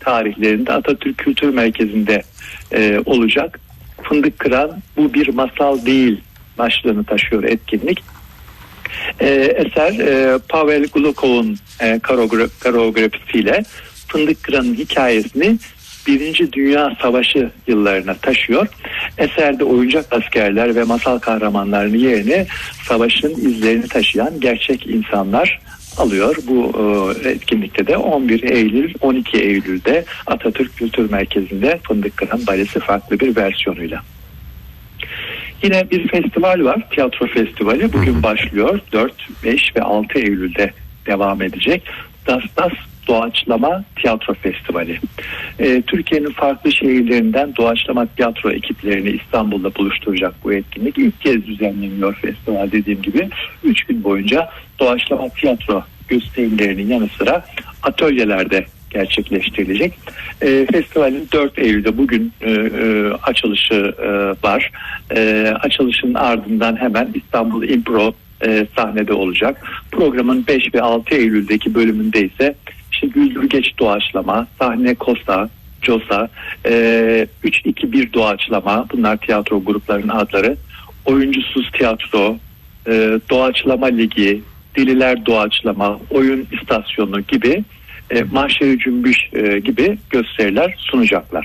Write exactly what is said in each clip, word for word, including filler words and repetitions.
tarihlerinde Atatürk Kültür Merkezi'nde e, olacak. Fındık Kıran bu bir masal değil başlığını taşıyor etkinlik. E, eser e, Pavel Glukov'un e, koreografisiyle Fındık Kıran'ın hikayesini Birinci Dünya Savaşı yıllarına taşıyor. Eserde oyuncak askerler ve masal kahramanlarının yerine savaşın izlerini taşıyan gerçek insanlar alıyor. Bu e, etkinlikte de on bir Eylül on iki Eylül'de Atatürk Kültür Merkezi'nde Fındık Kıran balesi farklı bir versiyonuyla. Yine bir festival var. Tiyatro festivali bugün başlıyor. dört, beş ve altı Eylül'de devam edecek. Das Das Doğaçlama Tiyatro Festivali. Ee, Türkiye'nin farklı şehirlerinden doğaçlama tiyatro ekiplerini İstanbul'da buluşturacak bu etkinlik. İlk kez düzenleniyor festival dediğim gibi. Üç gün boyunca doğaçlama tiyatro gösterilerinin yanı sıra atölyelerde gerçekleştirilecek. E, festivalin dört Eylül'de bugün e, e, açılışı e, var. E, açılışın ardından hemen İstanbul Impro e, sahnede olacak. Programın beş ve altı Eylül'deki bölümünde ise işte güldürgeç doğaçlama, sahne Kosa, Cosa, e, üç iki bir doğaçlama, bunlar tiyatro gruplarının adları, oyuncusuz tiyatro, e, doğaçlama ligi, dililer doğaçlama, oyun istasyonu gibi e, mahşeri cümbüş e, gibi gösteriler sunacaklar.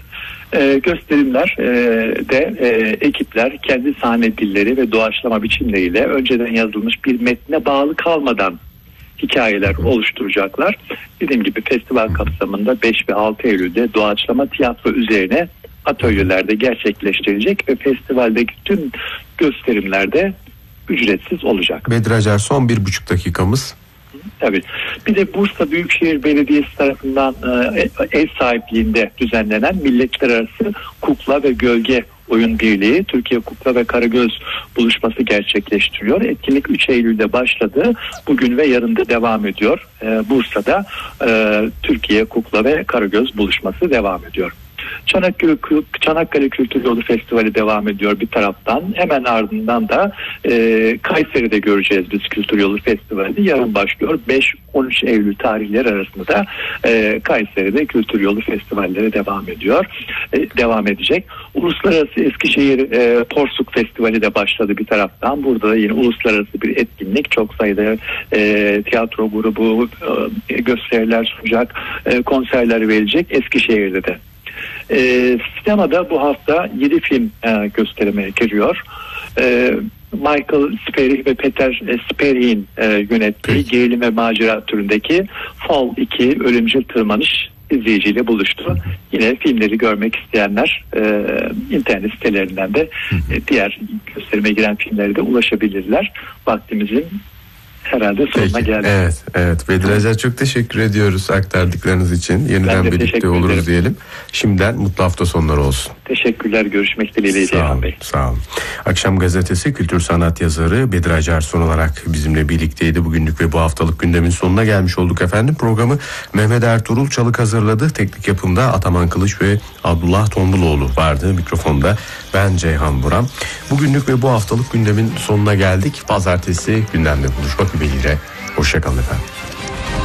E, gösterimler e, de e, ekipler kendi sahne dilleri ve doğaçlama biçimleriyle önceden yazılmış bir metne bağlı kalmadan hikayeler oluşturacaklar. Dediğim gibi festival kapsamında beş ve altı Eylül'de doğaçlama tiyatro üzerine atölyelerde gerçekleştirilecek ve festivaldeki tüm gösterimlerde ücretsiz olacak. Bedri Acar, son bir buçuk dakikamız. Tabii. Bir de Bursa Büyükşehir Belediyesi tarafından e, ev sahipliğinde düzenlenen Milletler Arası Kukla ve Gölge Oyun Birliği Türkiye Kukla ve Karagöz buluşması gerçekleştiriyor. Etkinlik üç Eylül'de başladı. Bugün ve yarın da devam ediyor. E, Bursa'da e, Türkiye Kukla ve Karagöz buluşması devam ediyor. Çanakkale, Çanakkale Kültür Yolu Festivali devam ediyor bir taraftan. Hemen ardından da e, Kayseri'de göreceğiz biz Kültür Yolu Festivali. Yarın başlıyor. beş on üç Eylül tarihleri arasında da e, Kayseri'de Kültür Yolu Festivalleri devam ediyor. E, devam edecek. Uluslararası Eskişehir e, Porsuk Festivali de başladı bir taraftan. Burada da yine uluslararası bir etkinlik. Çok sayıda e, tiyatro grubu e, gösteriler sunacak, e, konserler verecek Eskişehir'de de. E, sinemada bu hafta yedi film e, gösterime giriyor. E, Michael Sperry ve Peter Sperry'in e, yönettiği gerilim ve macera türündeki Fall iki Ölümcül Tırmanış izleyiciyle buluştu. Yine filmleri görmek isteyenler e, internet sitelerinden de e, diğer gösterime giren filmlere de ulaşabilirler. Vaktimizin herhalde sonuna Peki, geldik. Evet, evet. Bedri Acar, çok teşekkür ediyoruz aktardıklarınız için. Yeniden birlikte oluruz ederim. Diyelim. Şimdiden mutlu hafta sonları olsun. Teşekkürler. Görüşmek dileğiyle Ceyhan Bey. Sağ olun. Akşam Gazetesi kültür sanat yazarı Bedri Acar son olarak bizimle birlikteydi. Bugünlük ve bu haftalık gündemin sonuna gelmiş olduk efendim. Programı Mehmet Ertuğrul Çalık hazırladı. Teknik yapımda Ataman Kılıç ve Abdullah Tombuloğlu vardı. Mikrofonda ben Ceyhan Buram. Bugünlük ve bu haftalık gündemin sonuna geldik. Pazartesi gündemde buluşmak ümidiyle. Hoşçakalın efendim.